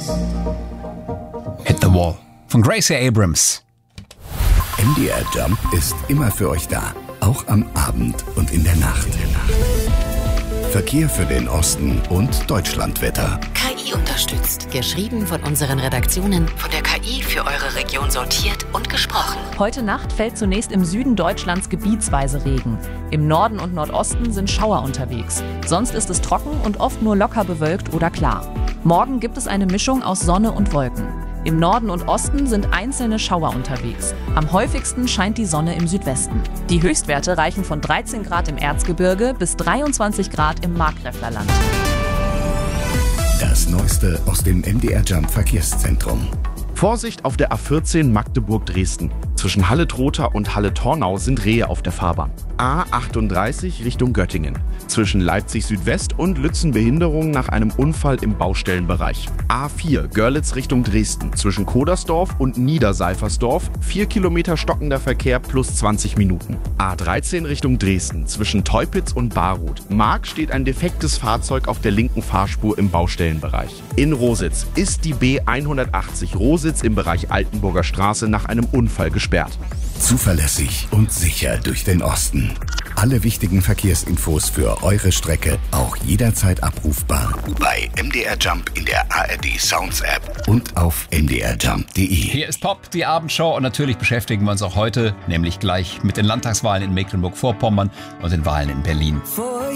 Hit the Wall von Gracie Abrams. MDR Jump ist immer für euch da, auch am Abend und in der Nacht. Verkehr für den Osten und Deutschlandwetter. KI unterstützt. Geschrieben von unseren Redaktionen, von der KI für eure Region sortiert und gesprochen. Heute Nacht fällt zunächst im Süden Deutschlands gebietsweise Regen. Im Norden und Nordosten sind Schauer unterwegs. Sonst ist es trocken und oft nur locker bewölkt oder klar. Morgen gibt es eine Mischung aus Sonne und Wolken. Im Norden und Osten sind einzelne Schauer unterwegs. Am häufigsten scheint die Sonne im Südwesten. Die Höchstwerte reichen von 13 Grad im Erzgebirge bis 23 Grad im Markgräflerland. Das Neueste aus dem MDR Jump Verkehrszentrum. Vorsicht auf der A14 Magdeburg-Dresden. Zwischen Halle-Trotha und Halle-Tornau sind Rehe auf der Fahrbahn. A38 Richtung Göttingen. Zwischen Leipzig Südwest und Lützen Behinderung nach einem Unfall im Baustellenbereich. A4 Görlitz Richtung Dresden. Zwischen Kodersdorf und Niederseifersdorf 4 Kilometer stockender Verkehr plus 20 Minuten. A13 Richtung Dresden. Zwischen Teupitz und Baruth. Mark steht ein defektes Fahrzeug auf der linken Fahrspur im Baustellenbereich. In Rositz ist die B180 Rositz im Bereich Altenburger Straße nach einem Unfall gesperrt. Zuverlässig und sicher durch den Osten. Alle wichtigen Verkehrsinfos für eure Strecke auch jederzeit abrufbar bei MDR Jump in der ARD Sounds App und auf mdrjump.de. Hier ist Pop, die Abendshow, und natürlich beschäftigen wir uns auch heute, nämlich gleich mit den Landtagswahlen in Mecklenburg-Vorpommern und den Wahlen in Berlin.